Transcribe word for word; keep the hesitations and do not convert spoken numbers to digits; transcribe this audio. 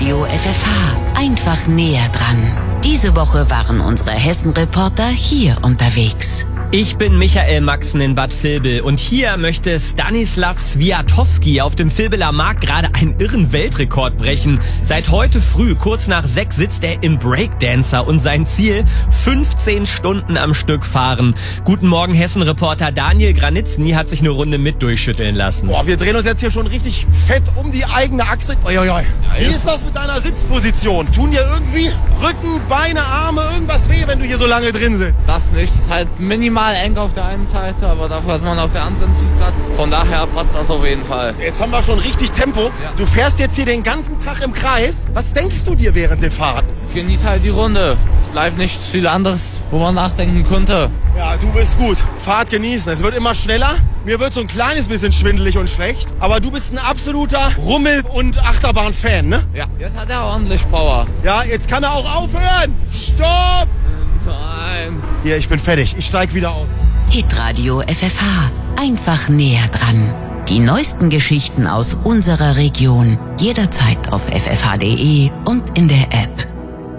Hitradio F F H. Einfach näher dran. Diese Woche waren unsere Hessen-Reporter hier unterwegs. Ich bin Michael Maxen in Bad Vilbel und hier möchte Stanislav Swiatowski auf dem Vilbeler Markt gerade einen irren Weltrekord brechen. Seit heute früh, kurz nach sechs, sitzt er im Breakdancer und sein Ziel, fünfzehn Stunden am Stück fahren. Guten Morgen, Hessen-Reporter Daniel Granitzny hat sich eine Runde mit durchschütteln lassen. Boah, wir drehen uns jetzt hier schon richtig fett um die eigene Achse. Uiuiui. Wie ist das mit deiner Sitzposition? Tun dir irgendwie Rücken, Beine, Arme, irgendwas weh, wenn du hier so lange drin sitzt? Das nicht. Es ist halt minimal eng auf der einen Seite, aber dafür hat man auf der anderen viel Platz. Von daher passt das auf jeden Fall. Jetzt haben wir schon richtig Tempo. Ja. Du fährst jetzt hier den ganzen Tag im Kreis. Was denkst du dir während dem Fahren? Genieß halt die Runde. Es bleibt nichts viel anderes, wo man nachdenken könnte. Ja, du bist gut. Fahrt genießen. Es wird immer schneller. Mir wird so ein kleines bisschen schwindelig und schlecht. Aber du bist ein absoluter Rummel- und Achterbahn-Fan, ne? Ja, jetzt hat er ordentlich Power. Ja, jetzt kann er auch aufhören. Stopp! Nein. Hier, ich bin fertig. Ich steig wieder aus. Hitradio F F H. Einfach näher dran. Die neuesten Geschichten aus unserer Region. Jederzeit auf f f h punkt d e und in der App.